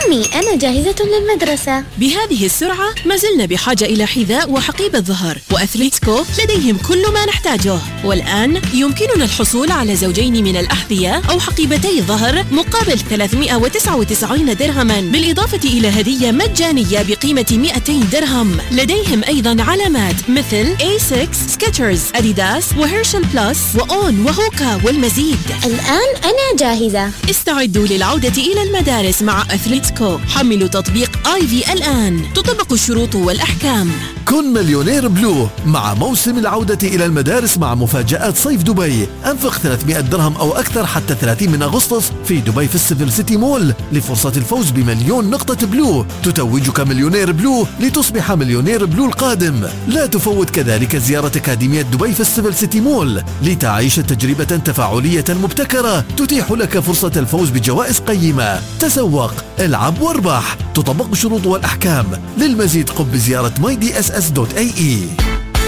أمي أنا جاهزة للمدرسة. بهذه السرعة ما زلنا بحاجة إلى حذاء وحقيبة ظهر، وأثليتسكو لديهم كل ما نحتاجه. والآن يمكننا الحصول على زوجين من الأحذية أو حقيبتي ظهر مقابل 399 درهما، بالإضافة إلى هدية مجانية بقيمة 200 درهم. لديهم أيضا علامات مثل A6، سكيتشرز، أديداس، وهيرشل بلس، وأون، وهوكا، والمزيد. الآن أنا جاهزة. استعدوا للعودة إلى المدارس مع أثليتسكو. حملوا تطبيق آيفي الآن. تطبق الشروط والأحكام. كن مليونير بلو مع موسم العودة إلى المدارس مع مفاجآت صيف دبي. أنفق 300 درهم أو أكثر حتى 30 من أغسطس في دبي فيستيفال سيتي مول لفرصة الفوز بمليون نقطة بلو تتوجك مليونير بلو لتصبح مليونير بلو القادم. لا تفوت كذلك زيارة أكاديمية دبي فيستيفال سيتي مول لتعيش تجربة تفاعلية مبتكرة تتيح لك فرصة الفوز بجوائز قيمة. تسوق، العب واربح. تطبق الشروط والأحكام. للمزيد قم بزيارة mydss.ae.